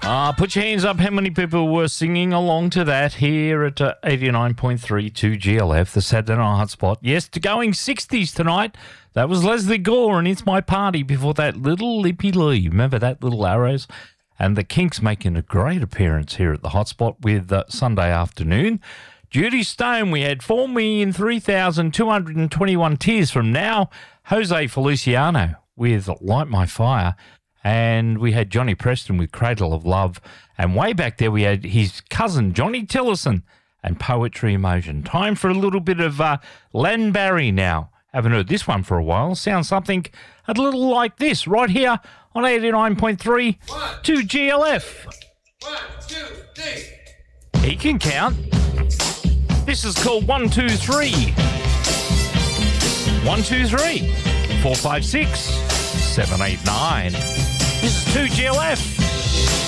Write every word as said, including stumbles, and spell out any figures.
Uh, put your hands up. How many people were singing along to that here at uh, eighty-nine point three two G L F, the Saturday Night Hotspot? Yes, to going sixties tonight. That was Leslie Gore and It's My Party before that little Lippy Lee. Remember that little Arrows? And the Kinks making a great appearance here at the Hotspot with uh, Sunday Afternoon. Judy Stone, we had four million three thousand two hundred twenty-one tears from Now. Jose Feliciano with Light My Fire. And we had Johnny Preston with Cradle of Love. And way back there we had his cousin Johnny Tillison and Poetry Emotion. Time for a little bit of uh, Len Barry now. Haven't heard this one for a while. Sounds something a little like this right here on eighty-nine point three to G L F. One, two, three. He can count. This is called one, two, three. One, two, three. Four, five, six, seven, eight, nine. This is two G L F.